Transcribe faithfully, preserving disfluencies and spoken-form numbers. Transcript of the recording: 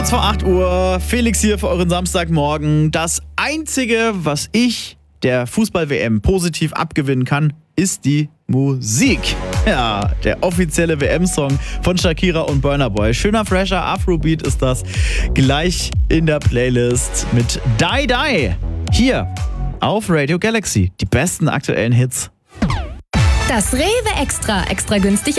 Kurz vor acht Uhr, Felix hier für euren Samstagmorgen. Das Einzige, was ich der Fußball-W M positiv abgewinnen kann, ist die Musik. Ja, der offizielle W M-Song von Shakira und Burna Boy. Schöner, fresher Afrobeat ist das. Gleich in der Playlist mit Die Die. Hier auf Radio Galaxy. Die besten aktuellen Hits. Das Rewe Extra, extra günstig